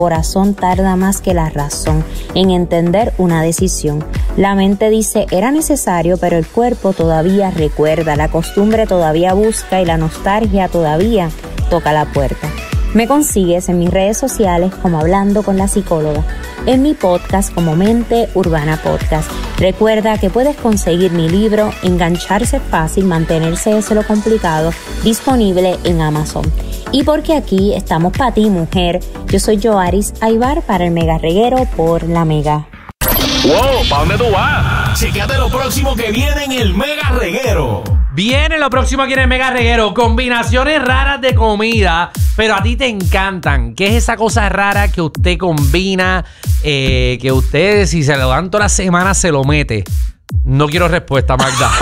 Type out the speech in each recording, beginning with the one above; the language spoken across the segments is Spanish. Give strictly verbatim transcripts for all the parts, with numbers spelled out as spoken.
corazón tarda más que la razón en entender una decisión. La mente dice era necesario, pero el cuerpo todavía recuerda, la costumbre todavía busca y la nostalgia todavía toca la puerta. Me consigues en mis redes sociales como Hablando con la Psicóloga, en mi podcast como Mente Urbana Podcast. Recuerda que puedes conseguir mi libro Engancharse Fácil, Mantenerse es lo Complicado, disponible en Amazon. Y porque aquí estamos para ti, mujer. Yo soy Joaris Aybar para el Mega Reguero por La Mega. ¡Wow! ¿Para dónde tú vas? Chécate lo próximo que viene en el Mega Reguero. Viene lo próximo aquí en el Mega Reguero. Combinaciones raras de comida, pero a ti te encantan. ¿Qué es esa cosa rara que usted combina? Eh, que usted, si se lo dan toda la semana, se lo mete. No quiero respuesta, Magda.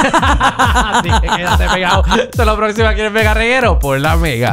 Así que quédate pegado. Esto es lo próximo aquí en el Mega Reguero por La Mega.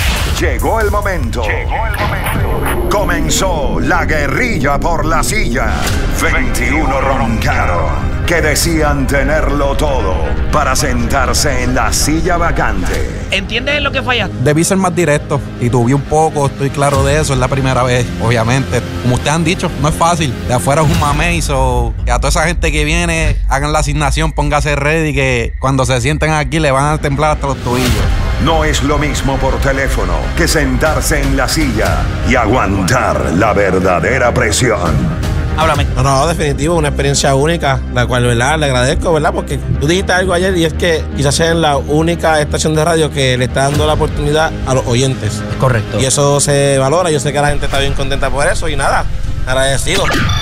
Llegó el momento. Llegó el momento. Comenzó la guerrilla por la silla. veintiuno roncaron que decían tenerlo todo para sentarse en la silla vacante. ¿Entiendes lo que fallaste? Debí ser más directo y tuve un poco, estoy claro de eso, es la primera vez, obviamente. Como ustedes han dicho, no es fácil. De afuera es un mamey, so, que a toda esa gente que viene, hagan la asignación, póngase ready, que cuando se sienten aquí le van a temblar hasta los tobillos. No es lo mismo por teléfono que sentarse en la silla y aguantar la verdadera presión. Háblame. No, no, definitivo, una experiencia única, la cual, ¿verdad? Le agradezco, ¿verdad? Porque tú dijiste algo ayer y es que quizás sea la única estación de radio que le está dando la oportunidad a los oyentes. Correcto. Y eso se valora, yo sé que la gente está bien contenta por eso y nada, agradecido.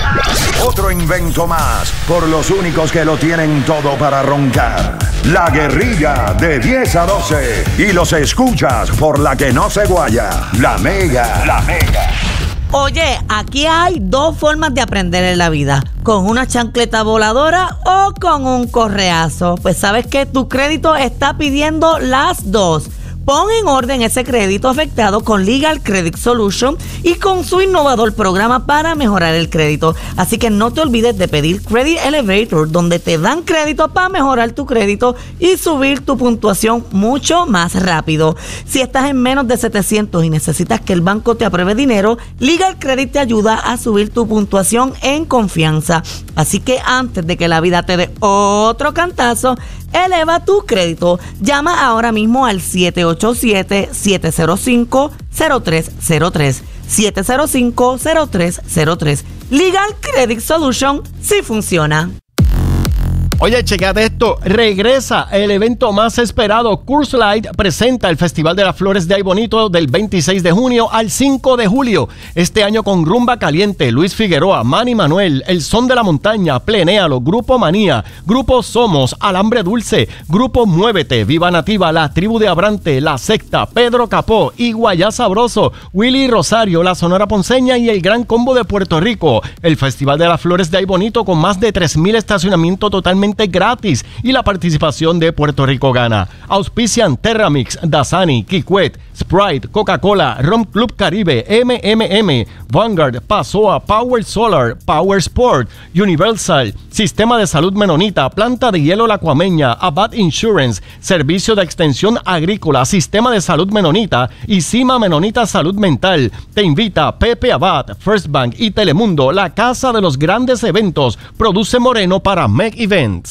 Otro invento más por los únicos que lo tienen todo para roncar. La guerrilla de diez a doce y los escuchas por la que no se guaya. La Mega. La Mega. Oye, aquí hay dos formas de aprender en la vida, con una chancleta voladora o con un correazo. Pues sabes que tu crédito está pidiendo las dos. Pon en orden ese crédito afectado con Legal Credit Solution y con su innovador programa para mejorar el crédito. Así que no te olvides de pedir Credit Elevator, donde te dan crédito para mejorar tu crédito y subir tu puntuación mucho más rápido. Si estás en menos de setecientos y necesitas que el banco te apruebe dinero, Legal Credit te ayuda a subir tu puntuación en confianza. Así que antes de que la vida te dé otro cantazo, eleva tu crédito. Llama ahora mismo al siete ocho siete, siete cero cinco, cero tres cero tres. siete cero cinco, cero tres cero tres. Legal Credit Solution sí funciona. Oye, checate esto. Regresa el evento más esperado. Coors Light presenta el Festival de las Flores de Ay Bonito del veintiséis de junio al cinco de julio. Este año con Rumba Caliente, Luis Figueroa, Manny Manuel, El Son de la Montaña, Plenéalo, Grupo Manía, Grupo Somos, Alambre Dulce, Grupo Muévete, Viva Nativa, La Tribu de Abrante, La Secta, Pedro Capó, Iguayá Sabroso, Willy Rosario, La Sonora Ponceña y el Gran Combo de Puerto Rico. El Festival de las Flores de Ay Bonito con más de tres mil estacionamientos totalmente gratis y la participación de Puerto Rico gana. Auspician Terramix, Dasani, Kikwet, Sprite, Coca-Cola, Rum Club Caribe, M M M, Vanguard, Pasoa, Power Solar, Power Sport, Universal, Sistema de Salud Menonita, Planta de Hielo La Cuameña, Abad Insurance, Servicio de Extensión Agrícola, Sistema de Salud Menonita y Cima Menonita Salud Mental. Te invita Pepe Abad, First Bank y Telemundo, la casa de los grandes eventos. Produce Moreno para Meg Events.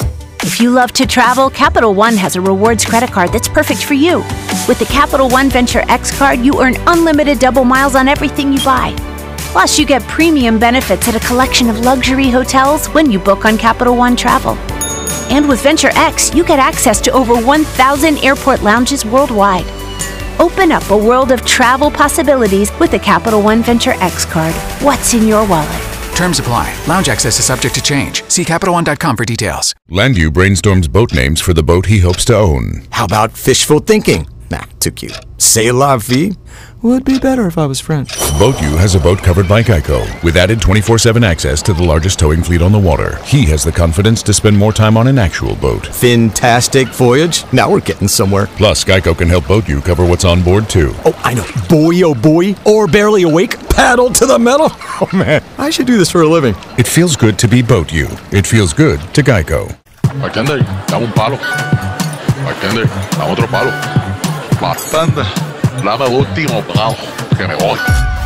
If you love to travel, Capital One has a rewards credit card that's perfect for you. With the Capital One Venture X card, you earn unlimited double miles on everything you buy. Plus, you get premium benefits at a collection of luxury hotels when you book on Capital One Travel. And with Venture X, you get access to over one thousand airport lounges worldwide. Open up a world of travel possibilities with the Capital One Venture X card. What's in your wallet? Terms apply. Lounge access is subject to change. See Capital One dot com for details. Landu brainstorms boat names for the boat he hopes to own. How about fishful thinking? Nah, too cute. C'est la vie would be better if I was French. BoatU has a boat covered by Geico, with added twenty-four seven access to the largest towing fleet on the water. He has the confidence to spend more time on an actual boat. Fantastic voyage. Now we're getting somewhere. Plus, Geico can help BoatU cover what's on board, too. Oh, I know. Boy, oh boy. Or barely awake. Paddle to the metal. Oh, man. I should do this for a living. It feels good to be BoatU. It feels good to Geico. Bartender, dame un palo. Bartender, dame otro palo. Bastante. Dame el último palo, que me voy.